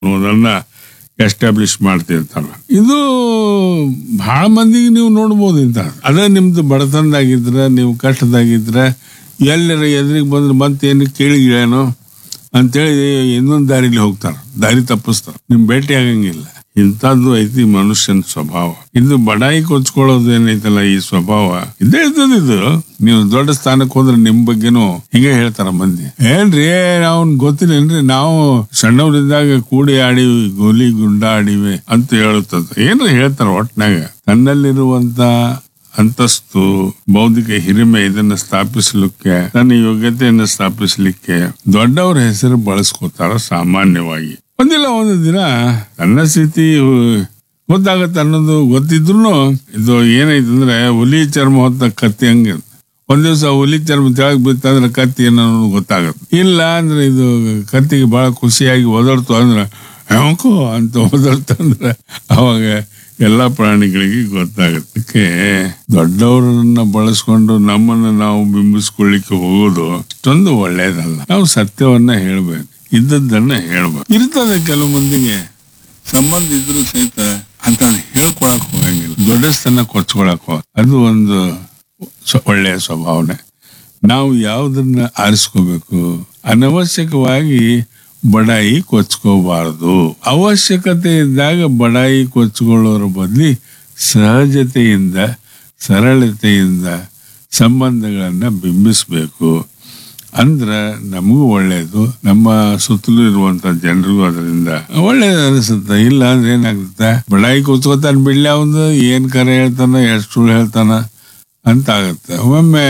ಅನ್ನೋದನ್ನ ಎಸ್ಟಾಬ್ಲಿಷ್ ಮಾಡ್ತಿರ್ತಾರ. ಇದು ಬಹಳ ಮಂದಿಗೆ ನೀವು ನೋಡ್ಬೋದು. ಇಂತ ಅದ ನಿಮ್ದು ಬಡತನದಾಗಿದ್ರ, ನೀವು ಕಷ್ಟದಾಗಿದ್ರ, ಎಲ್ಲರ ಎದುರಿಗೆ ಬಂದ್ರೆ ಮತ್ತೇನು ಕೇಳಿಗಳೇನೋ ಅಂತೇಳಿ ಇನ್ನೊಂದು ದಾರಿಲಿ ಹೋಗ್ತಾರ, ದಾರಿ ತಪ್ಪಿಸ್ತಾರ, ನಿಮ್ ಭೇಟಿ ಆಗಂಗಿಲ್ಲ. ಇಂಥದ್ದು ಐತಿ ಮನುಷ್ಯನ ಸ್ವಭಾವ. ಇದು ಬಡಾಯಿ ಕೊಚ್ಕೊಳ್ಳೋದು ಏನೈತಲ್ಲ, ಈ ಸ್ವಭಾವ ಇದೇ ಇರ್ತದ. ಇದು ನೀವು ದೊಡ್ಡ ಸ್ಥಾನಕ್ಕೆ ಹೋದ್ರೆ ನಿಮ್ ಬಗ್ಗೆನೂ ಹಿಂಗೆ ಹೇಳ್ತಾರ ಮಂದಿ. ಏನ್ರಿ ಅವ್ನ್ ಗೊತ್ತಿಲ್ಲೇನ್ರಿ, ನಾವು ಸಣ್ಣವರಿದ್ದಾಗ ಕೂಡಿ ಆಡಿವಿ, ಗೋಲಿ ಗುಂಡ ಆಡಿವೆ ಅಂತ ಹೇಳುತ್ತದ. ಏನ್ರಿ ಹೇಳ್ತಾರ. ಒಟ್ನಾಗ ತನ್ನಲ್ಲಿರುವಂತ ಅಂತಸ್ತು, ಬೌದ್ಧಿಕ ಹಿರಿಮೆ ಇದನ್ನ ಸ್ಥಾಪಿಸಲಿಕ್ಕೆ, ತನ್ನ ಯೋಗ್ಯತೆಯನ್ನು ಸ್ಥಾಪಿಸಲಿಕ್ಕೆ ದೊಡ್ಡವರ ಹೆಸರು ಬಳಸ್ಕೋತಾರ ಸಾಮಾನ್ಯವಾಗಿ. ಒಂದಿಲ್ಲ ಒಂದು ದಿನ ತನ್ನ ಸ್ಥಿತಿ ಗೊತ್ತಾಗತ್ತೆ ಅನ್ನೋದು ಗೊತ್ತಿದ್ರು ಇದು ಏನೈತಂದ್ರೆ ಹುಲಿ ಚರ್ಮ ಹೊತ್ತ ಕತ್ತಿ ಹಂಗೆ. ಒಂದ್ ದಿವ್ಸ ಹುಲಿ ಚರ್ಮ ತೆಳಗ್ ಬಿತ್ತಂದ್ರೆ ಕತ್ತಿ ಅನ್ನೋದು ಗೊತ್ತಾಗತ್ತೆ. ಇಲ್ಲ ಅಂದ್ರೆ ಇದು ಕತ್ತಿಗೆ ಬಹಳ ಖುಷಿಯಾಗಿ ಒದರ್ತು ಅಂದ್ರೆ ಹೆಂಕೋ ಅಂತ ಒದರ್ತಂದ್ರೆ ಅವಾಗ ಎಲ್ಲಾ ಪ್ರಾಣಿಗಳಿಗೆ ಗೊತ್ತಾಗತ್ತೆ. ದೊಡ್ಡವರನ್ನ ಬಳಸ್ಕೊಂಡು ನಮ್ಮನ್ನ ನಾವು ಬಿಂಬಿಸ್ಕೊಳ್ಳಿಕ್ಕೆ ಹೋಗೋದು ಅಷ್ಟೊಂದು ಒಳ್ಳೇದಲ್ಲ. ನಾವು ಸತ್ಯವನ್ನ ಹೇಳ್ಬೇಕು, ಇದ್ದದ್ದನ್ನ ಹೇಳ್ಬೇಕು. ಇರ್ತದೆ ಕೆಲವು ಮಂದಿಗೆ ಸಂಬಂಧ ಇದ್ರು ಸಹಿತ ಅಂತ ಹೇಳ್ಕೊಳಕ್ ಹೋಗಂಗಿಲ್ಲ, ದೊಡ್ಡಸ್ತನ ಕೊಚ್ಕೊಳಕ್ ಹೋಗ. ಅದು ಒಂದು ಒಳ್ಳೆಯ ಸ್ವಭಾವನೆ. ನಾವು ಯಾವ್ದನ್ನ ಆರಿಸ್ಕೋಬೇಕು, ಅನವಶ್ಯಕವಾಗಿ ಬಡಾಯಿ ಕೊಚ್ಕೋಬಾರದು. ಅವಶ್ಯಕತೆ ಇದ್ದಾಗ ಬಡಾಯಿ ಕೊಚ್ಕೊಳ್ಳೋರ ಬದ್ಲಿ ಸಹಜತೆಯಿಂದ, ಸರಳತೆಯಿಂದ ಸಂಬಂಧಗಳನ್ನ ಬಿಂಬಿಸ್ಬೇಕು. ಅಂದ್ರ ನಮಗೂ ಒಳ್ಳೇದು, ನಮ್ಮ ಸುತ್ತಲೂ ಇರುವಂತ ಜನರಿಗೂ ಅದರಿಂದ ಒಳ್ಳೇದು ಅನಿಸುತ್ತೆ. ಇಲ್ಲ ಅಂದ್ರೆ ಏನಾಗುತ್ತೆ, ಬಡಾಯಿ ಕೊಚ್ಕೋತಾನ ಬಿಡ್ಲಿ, ಅವನು ಏನ್ ಕರೆ ಹೇಳ್ತಾನ, ಎಷ್ಟು ಸುಳ್ಳು ಹೇಳ್ತಾನ ಅಂತ ಆಗತ್ತೆ. ಒಮ್ಮೆ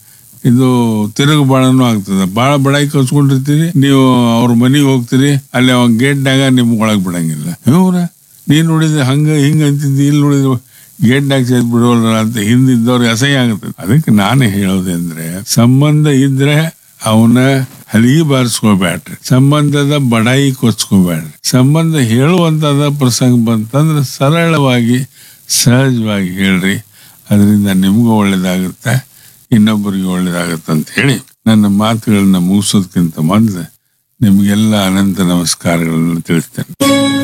ಇದು ತಿರುಗು ಬಾಳನು ಆಗ್ತದೆ. ಬಾಳ ಬಡಾಯಿ ಕಚ್ಕೊಂಡಿರ್ತೀರಿ, ನೀವು ಅವ್ರ ಮನೆಗೆ ಹೋಗ್ತೀರಿ, ಅಲ್ಲಿ ಅವ ಗೇಟ್ನಾಗ ನಿಮ್ಗೆ ಒಳಗ್ ಬಿಡಂಗಿಲ್ಲ. ಇವ್ರ ನೀನ್ ನೋಡಿದ್ರೆ ಹಂಗ ಹಿಂಗ ಅಂತಿದ್ದಿ, ಇಲ್ಲಿ ನೋಡಿದ್ರೆ ಗೇಟ್ನಾಗ ಸೇದ್ ಬಿಡೋಲ್ಲ ಅಂತ ಹಿಂದಿದ್ದವ್ರಿಗೆ ಅಸಹ್ಯ ಆಗುತ್ತೆ. ಅದಕ್ಕೆ ನಾನು ಹೇಳೋದಂದ್ರೆ, ಸಂಬಂಧ ಇದ್ರೆ ಅವನ ಹಲಿಗೆ ಬಾರಿಸ್ಕೋಬ್ಯಾಡ್ರಿ, ಸಂಬಂಧದ ಬಡಾಯಿ ಕೊಚ್ಕೋಬ್ಯಾಡ್ರಿ. ಸಂಬಂಧ ಹೇಳುವಂತದ ಪ್ರಸಂಗ ಬಂತಂದ್ರೆ ಸರಳವಾಗಿ ಸಹಜವಾಗಿ ಹೇಳ್ರಿ. ಅದರಿಂದ ನಿಮ್ಗೂ ಒಳ್ಳೇದಾಗುತ್ತೆ, ಇನ್ನೊಬ್ಬರಿಗೆ ಒಳ್ಳೇದಾಗತ್ತೆ ಅಂತ ಹೇಳಿ ನನ್ನ ಮಾತುಗಳನ್ನ ಮುಗಿಸೋದಕ್ಕಿಂತ ಮೊದಲು ನಿಮ್ಗೆಲ್ಲ ಅನಂತ ನಮಸ್ಕಾರಗಳನ್ನು ತಿಳಿಸ್ತೇನೆ.